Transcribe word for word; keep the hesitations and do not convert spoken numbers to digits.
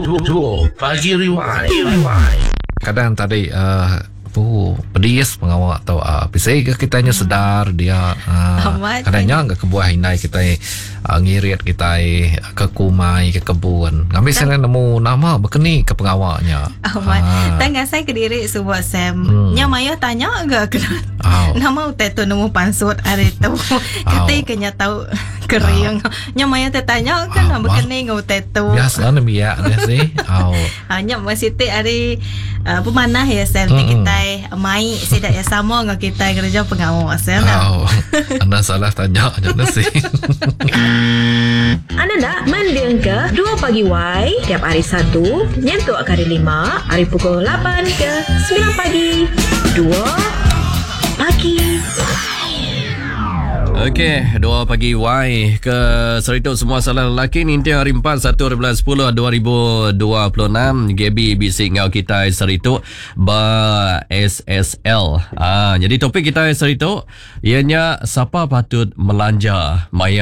Dua Pagi Rewind. Kadang tadi uh, Oh, pedis pengawak atau uh, pisai ke kitanya sedar dia uh, kadangnya enggak kebuah hinai kita uh, ngirit kita uh, ke kumai ke kebun ngambil saya nemu nama berkeni ke pengawaknya amat uh. tangga saya ke diri sebuah sem hmm. nya mayo tanya enggak kena oh. nama utetu nemu pansut hari tu kata oh. kenya tahu kering oh. nya mayo tanya kan oh. berkeni ngutetu biasa namanya dia sih oh hanya masih te hari uh, pemanah ya sem hmm. kita mai tidak ya sama dengan kita kerja pengawasan. Oh, anda salah tanya aja nasi. Anda nak mendeng ke dua pagi Y tiap hari Sabtu nyentuh kali lima hari pukul lapan ke sembilan pagi dua pagi. Okey, dua pagi Y ke Serituk semua salah lelaki Nintiang hari empat satu bulan sepuluh dua ribu dua puluh enam Gaby bisik ngau kita Serituk ba S S L. Ah, jadi topik kita Serituk ianya siapa patut melanja maya